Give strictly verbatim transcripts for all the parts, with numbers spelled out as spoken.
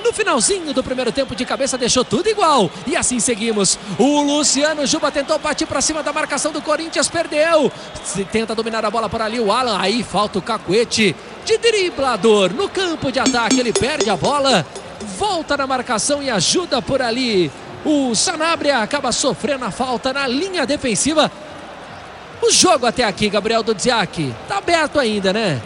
No finalzinho do primeiro tempo, de cabeça, deixou tudo igual. E assim seguimos. O Luciano Juba tentou partir para cima da marcação do Corinthians, perdeu. Se tenta dominar a bola por ali o Alan. Aí falta o cacuete de driblador no campo de ataque. Ele perde a bola, volta na marcação e ajuda por ali. O Sanabria acaba sofrendo a falta na linha defensiva. O jogo até aqui, Gabriel Dudziak, tá aberto ainda, né?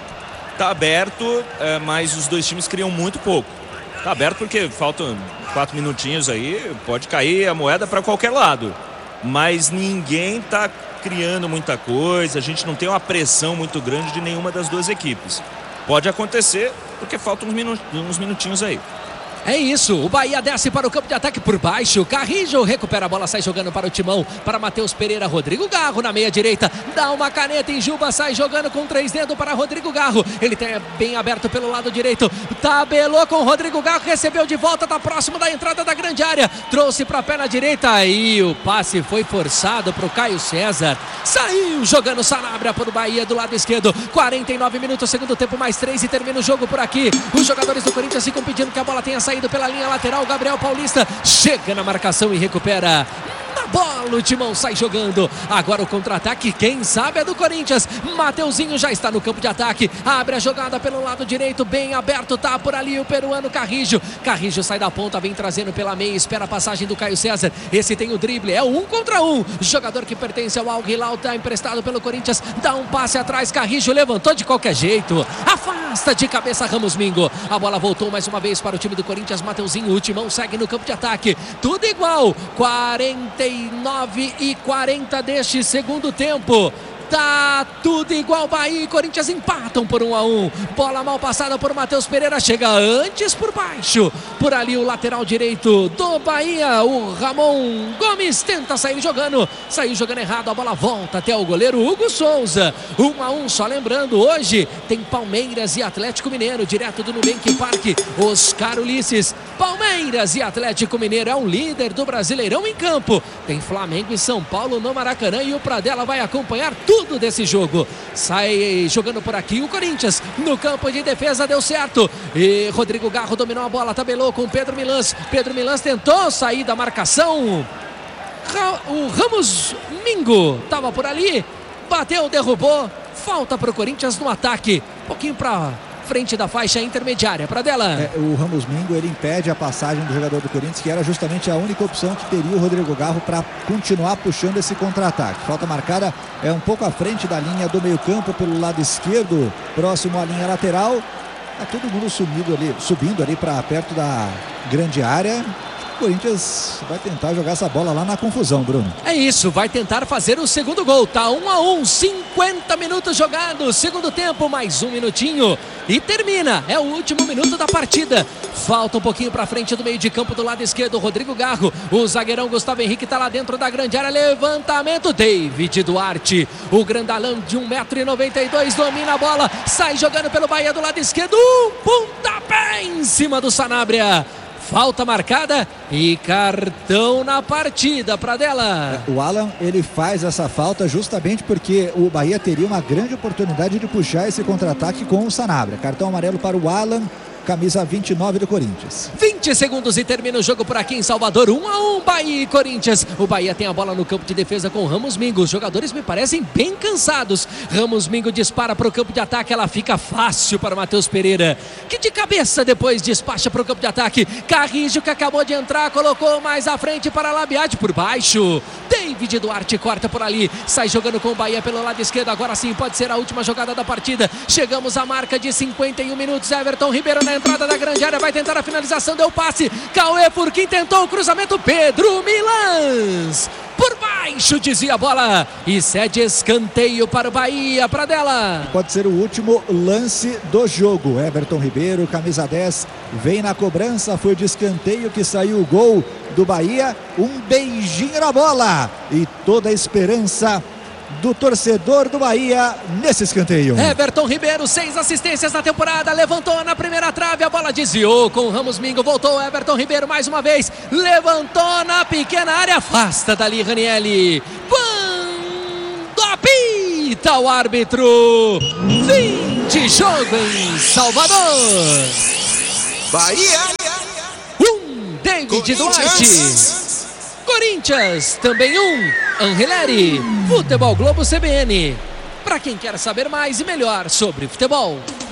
Tá aberto, é, mas os dois times criam muito pouco. Tá aberto porque faltam quatro minutinhos aí, pode cair a moeda para qualquer lado. Mas ninguém tá criando muita coisa, a gente não tem uma pressão muito grande de nenhuma das duas equipes. Pode acontecer porque faltam uns, minu- uns minutinhos aí. É isso, o Bahia desce para o campo de ataque por baixo. Carrijo recupera a bola, sai jogando para o Timão, para Matheus Pereira. Rodrigo Garro na meia direita, dá uma caneta em Juba, sai jogando com três dedos para Rodrigo Garro. Ele tem bem aberto pelo lado direito, tabelou com Rodrigo Garro, recebeu de volta, está próximo da entrada da grande área, trouxe para a perna direita, aí o passe foi forçado para o Caio César. Saiu jogando Sanabria para o Bahia do lado esquerdo. quarenta e nove minutos, segundo tempo, mais três e termina o jogo por aqui. Os jogadores do Corinthians ficam pedindo que a bola tenha saído pela linha lateral. Gabriel Paulista chega na marcação e recupera na bola. O Timão sai jogando. Agora o contra-ataque, quem sabe é do Corinthians. Mateuzinho já está no campo de ataque, abre a jogada pelo lado direito, bem aberto, tá por ali o peruano Carrijo. Carrijo sai da ponta, vem trazendo pela meia, espera a passagem do Caio César. Esse tem o drible, é um contra um. Jogador que pertence ao Al Hilal, tá emprestado pelo Corinthians, dá um passe atrás, Carrijo levantou de qualquer jeito, afasta de cabeça Ramos Mingo. A bola voltou mais uma vez para o time do Corinthians. Mateuzinho, o Timão segue no campo de ataque, tudo igual. quarenta e nove e quarenta deste segundo tempo. Tá tudo igual. Bahia e Corinthians empatam por um a um. Bola mal passada por Matheus Pereira. Chega antes por baixo. Por ali o lateral direito do Bahia. O Ramon Gomes tenta sair jogando. Saiu jogando errado. A bola volta até o goleiro Hugo Souza. um a um. Só lembrando, hoje tem Palmeiras e Atlético Mineiro. Direto do Nubank Parque. Oscar Ulisses. Palmeiras e Atlético Mineiro é um líder do Brasileirão em campo. Tem Flamengo e São Paulo no Maracanã. E o Pradella vai acompanhar tudo tudo desse jogo. Sai jogando por aqui o Corinthians no campo de defesa, deu certo, e Rodrigo Garro dominou a bola, tabelou com Pedro Milans. Pedro Milans tentou sair da marcação, o Ramos Mingo estava por ali, bateu, derrubou. Falta para o Corinthians no ataque, um pouquinho para frente da faixa intermediária. Pradella. É, o Ramos Mingo, ele impede a passagem do jogador do Corinthians, que era justamente a única opção que teria o Rodrigo Garro para continuar puxando esse contra-ataque. Falta marcada é um pouco à frente da linha do meio-campo, pelo lado esquerdo, próximo à linha lateral. Tá todo mundo sumido ali, subindo ali para perto da grande área. O Corinthians vai tentar jogar essa bola lá na confusão, Bruno. É isso, vai tentar fazer o segundo gol. Tá um a um, cinquenta minutos jogados, segundo tempo, mais um minutinho e termina. É o último minuto da partida. Falta um pouquinho pra frente do meio de campo do lado esquerdo, Rodrigo Garro. O zagueirão Gustavo Henrique tá lá dentro da grande área. Levantamento, David Duarte. O grandalão de um metro e noventa e dois domina a bola, sai jogando pelo Bahia do lado esquerdo. Um pontapé em cima do Sanabria. Falta marcada e cartão na partida, Pradella. O Alan, ele faz essa falta justamente porque o Bahia teria uma grande oportunidade de puxar esse contra-ataque com o Sanabria. Cartão amarelo para o Alan, camisa vinte e nove do Corinthians. vinte segundos e termina o jogo por aqui em Salvador. um a um, Bahia e Corinthians. O Bahia tem a bola no campo de defesa com Ramos Mingo. Os jogadores me parecem bem cansados. Ramos Mingo dispara para o campo de ataque. Ela fica fácil para Matheus Pereira, que de cabeça depois despacha para o campo de ataque. Carrijo, que acabou de entrar, colocou mais à frente para Labiade por baixo. David Duarte corta por ali, sai jogando com o Bahia pelo lado esquerdo. Agora sim pode ser a última jogada da partida. Chegamos à marca de cinquenta e um minutos. Everton Ribeiro na entrada da grande área, vai tentar a finalização, deu passe. Cauê Furquim tentou o cruzamento. Pedro Milans por baixo, dizia a bola, e cede escanteio para o Bahia. Pradella. Pode ser o último lance do jogo. Everton Ribeiro, camisa dez, vem na cobrança, foi de escanteio que saiu o gol do Bahia. Um beijinho na bola e toda a esperança do torcedor do Bahia nesse escanteio. Everton Ribeiro, seis assistências na temporada, levantou na primeira trave, a bola desviou com o Ramos Mingo, voltou Everton Ribeiro mais uma vez, levantou na pequena área, afasta dali Ranieri. Quando apita o árbitro, fim de jogo em Salvador. Bahia! David Duarte. Corinthians, também um. Angeleri. Futebol Globo C B N. Para quem quer saber mais e melhor sobre futebol.